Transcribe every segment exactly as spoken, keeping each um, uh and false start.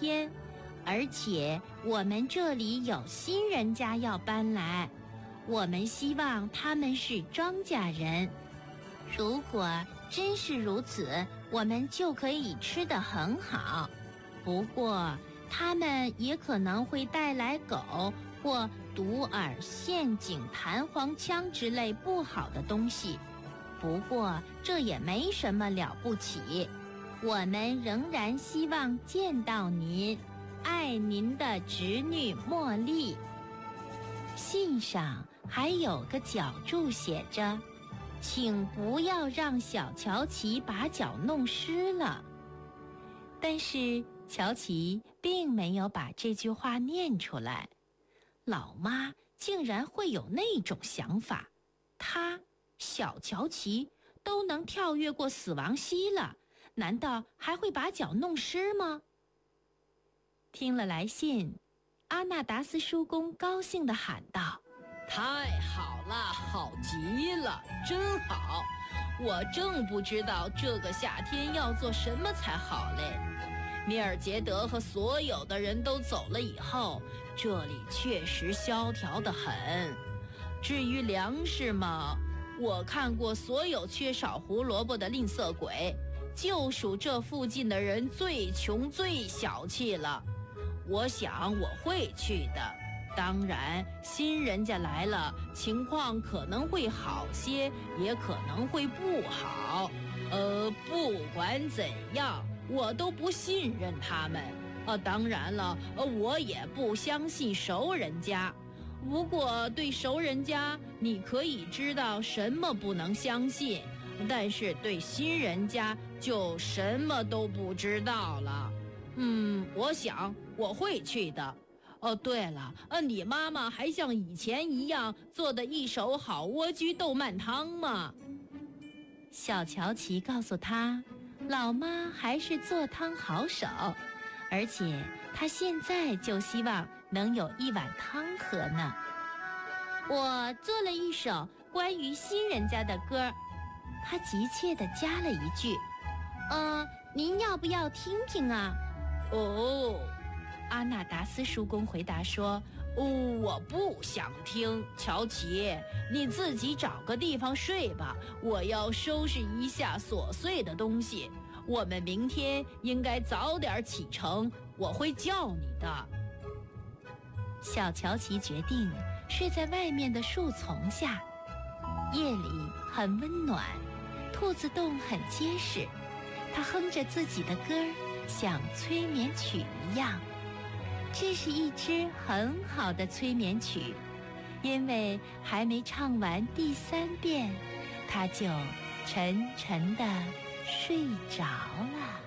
天，而且我们这里有新人家要搬来，我们希望他们是庄稼人。如果真是如此，我们就可以吃得很好。不过他们也可能会带来狗或毒饵、陷阱、弹簧枪之类不好的东西。不过这也没什么了不起，我们仍然希望见到您，爱您的侄女茉莉。信上还有个脚注写着，请不要让小乔琪把脚弄湿了。但是乔琪并没有把这句话念出来。老妈竟然会有那种想法，她小乔琪都能跳跃过死亡溪了，难道还会把脚弄湿吗？听了来信，阿纳达斯叔公高兴地喊道： 太好了，好极了，真好！我正不知道这个夏天要做什么才好嘞。米尔杰德和所有的人都走了以后，这里确实萧条得很。至于粮食嘛，我看过所有缺少胡萝卜的吝啬鬼，就属这附近的人最穷最小气了。我想我会去的。当然，新人家来了，情况可能会好些，也可能会不好。呃，不管怎样，我都不信任他们。呃，当然了，呃，我也不相信熟人家。不过对熟人家，你可以知道什么不能相信，但是对新人家就什么都不知道了。嗯，我想我会去的。哦，对了，呃，你妈妈还像以前一样做的一手好莴苣豆瓣汤吗？ 小乔琪告诉他，老妈还是做汤好手，而且她现在就希望能有一碗汤喝呢。我做了一首关于新人家的歌，她急切地加了一句：呃，您要不要听听啊？ 哦， 阿纳达斯叔公回答说： 哦，我不想听。乔琪，你自己找个地方睡吧，我要收拾一下琐碎的东西。我们明天应该早点启程，我会叫你的。 小乔琪决定睡在外面的树丛下，夜里很温暖，兔子洞很结实，它哼着自己的歌儿，像催眠曲一样。这是一支很好的催眠曲，因为还没唱完第三遍，它就沉沉地睡着了。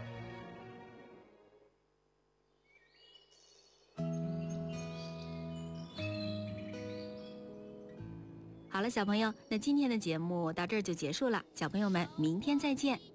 好了，小朋友，那今天的节目到这儿就结束了，小朋友们，明天再见。